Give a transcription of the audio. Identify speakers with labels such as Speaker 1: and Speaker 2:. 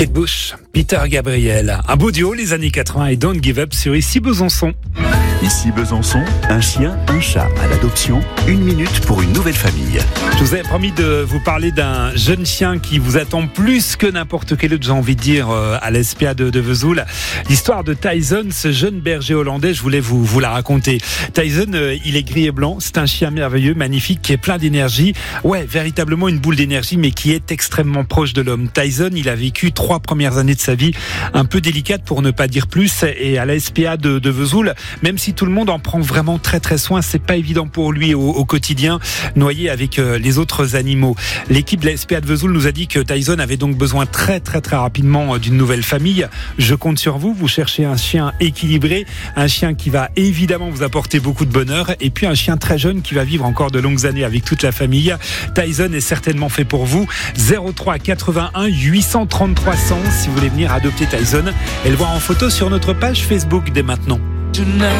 Speaker 1: Kate Bush, Peter Gabriel. Un beau duo, les années 80 et Don't Give Up sur Ici Besançon.
Speaker 2: Ici Besançon, un chien, un chat à l'adoption, 1 minute pour une nouvelle famille.
Speaker 1: Je vous avais promis de vous parler d'un jeune chien qui vous attend plus que n'importe quel autre, j'ai envie de dire, à l'SPA de Vesoul. L'histoire de Tyson, ce jeune berger hollandais, je voulais vous la raconter. Tyson, il est gris et blanc, c'est un chien merveilleux, magnifique, qui est plein d'énergie. Ouais, véritablement une boule d'énergie, mais qui est extrêmement proche de l'homme. Tyson, il a vécu 3 premières années de sa vie un peu délicates, pour ne pas dire plus, et à la SPA de Vesoul, même si tout le monde en prend vraiment très très soin, c'est pas évident pour lui au quotidien, noyé avec les autres animaux. L'équipe de la SPA de Vesoul nous a dit que Tyson avait donc besoin très très très rapidement d'une nouvelle famille. Je compte sur vous, vous cherchez un chien équilibré, un chien qui va évidemment vous apporter beaucoup de bonheur, et puis un chien très jeune qui va vivre encore de longues années avec toute la famille. Tyson est certainement fait pour vous. 03 81 833 100 si vous voulez venir adopter Tyson et le voir en photo sur notre page Facebook dès maintenant.